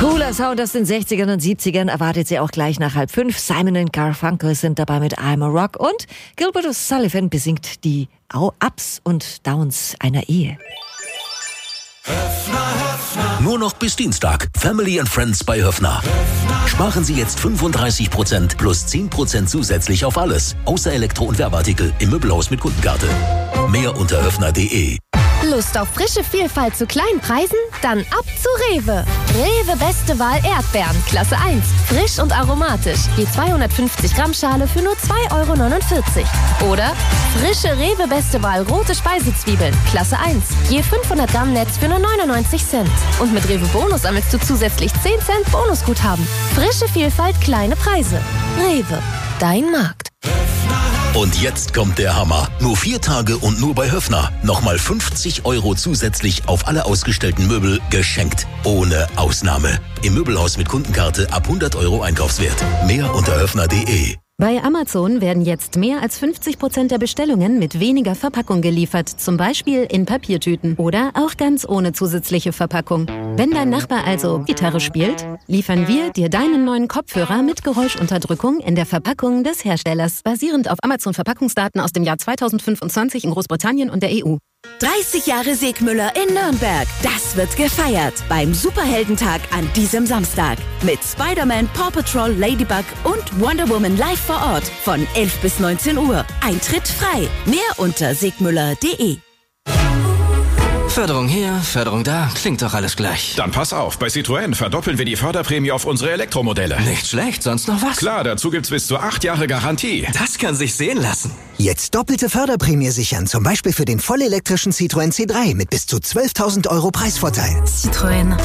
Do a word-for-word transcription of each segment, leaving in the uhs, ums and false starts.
Cooler Sound aus den sechzigern und siebzigern erwartet sie auch gleich nach halb fünf. Simon und Garfunkel sind dabei mit I'm a Rock und Gilbert O'Sullivan besingt die Ups und Downs einer Ehe. Höfner, Höfner. Nur noch bis Dienstag. Family and Friends bei Höfner. Höfner. Sparen Sie jetzt fünfunddreißig Prozent plus zehn Prozent zusätzlich auf alles. Außer Elektro- und Werbeartikel im Möbelhaus mit Kundenkarte. Mehr unter höfner punkt de. Lust auf frische Vielfalt zu kleinen Preisen? Dann ab zu Rewe. Rewe Beste Wahl Erdbeeren, Klasse eins. Frisch und aromatisch. Je zweihundertfünfzig Gramm Schale für nur zwei Euro neunundvierzig. Oder frische Rewe Beste Wahl rote Speisezwiebeln, Klasse eins. Je fünfhundert Gramm Netz für nur neunundneunzig Cent. Und mit Rewe Bonus sammelst du zusätzlich zehn Cent Bonusguthaben. Frische Vielfalt, kleine Preise. Rewe, dein Markt. Und jetzt kommt der Hammer. Nur vier Tage und nur bei Höfner. Nochmal fünfzig Euro zusätzlich auf alle ausgestellten Möbel geschenkt. Ohne Ausnahme. Im Möbelhaus mit Kundenkarte ab hundert Euro Einkaufswert. Mehr unter höfner punkt de. Bei Amazon werden jetzt mehr als fünfzig Prozent der Bestellungen mit weniger Verpackung geliefert, zum Beispiel in Papiertüten oder auch ganz ohne zusätzliche Verpackung. Wenn dein Nachbar also Gitarre spielt, liefern wir dir deinen neuen Kopfhörer mit Geräuschunterdrückung in der Verpackung des Herstellers, basierend auf Amazon-Verpackungsdaten aus dem Jahr zweitausendfünfundzwanzig in Großbritannien und der E U. dreißig Jahre Segmüller in Nürnberg. Das wird gefeiert beim Superheldentag an diesem Samstag. Mit Spider-Man, Paw Patrol, Ladybug und Wonder Woman live vor Ort von elf bis neunzehn Uhr. Eintritt frei. Mehr unter segmüller punkt de. Förderung hier, Förderung da, klingt doch alles gleich. Dann pass auf, bei Citroën verdoppeln wir die Förderprämie auf unsere Elektromodelle. Nicht schlecht, sonst noch was? Klar, dazu gibt's bis zu acht Jahre Garantie. Das kann sich sehen lassen. Jetzt doppelte Förderprämie sichern, zum Beispiel für den vollelektrischen Citroën C drei mit bis zu zwölftausend Euro Preisvorteil. Citroën.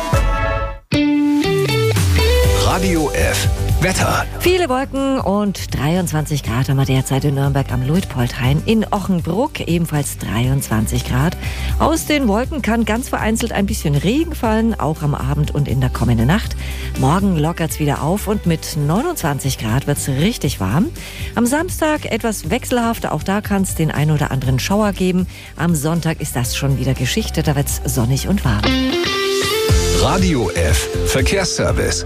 Radio F. Wetter. Viele Wolken und dreiundzwanzig Grad haben wir derzeit in Nürnberg am Luitpoldhain. In Ochenbruck ebenfalls dreiundzwanzig Grad. Aus den Wolken kann ganz vereinzelt ein bisschen Regen fallen, auch am Abend und in der kommenden Nacht. Morgen lockert's wieder auf und mit neunundzwanzig Grad wird's richtig warm. Am Samstag etwas wechselhaft, auch da kann es den ein oder anderen Schauer geben. Am Sonntag ist das schon wieder Geschichte, da wird's sonnig und warm. Radio F. Verkehrsservice.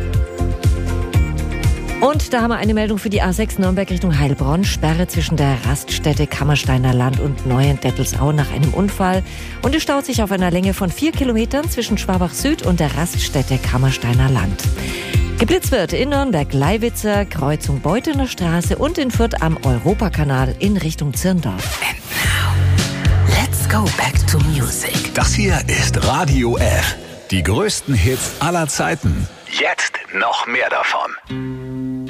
Und da haben wir eine Meldung für die A sechs Nürnberg Richtung Heilbronn. Sperre zwischen der Raststätte Kammersteiner Land und Neuendettelsau nach einem Unfall. Und es staut sich auf einer Länge von vier Kilometern zwischen Schwabach Süd und der Raststätte Kammersteiner Land. Geblitzt wird in Nürnberg-Leiwitzer, Kreuzung Beutener Straße und in Fürth am Europakanal in Richtung Zirndorf. And now, let's go back to music. Das hier ist Radio F. Die größten Hits aller Zeiten. Jetzt noch mehr davon.